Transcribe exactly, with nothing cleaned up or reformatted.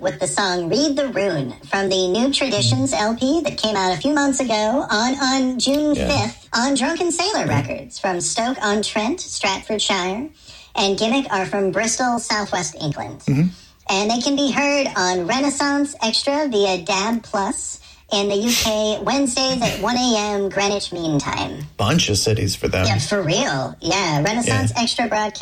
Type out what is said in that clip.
with the song Read the Rune from the New Traditions L P that came out a few months ago on, on June fifth yeah. on Drunken Sailor Records from Stoke-on-Trent, Stratfordshire, and Gimmick are from Bristol, Southwest England. Mm-hmm. And they can be heard on Renaissance Extra via D A B Plus in the U K Wednesdays at one a.m. Greenwich Mean Time. Bunch of cities for them. Yeah, for real. Yeah, Renaissance yeah. Extra broadcast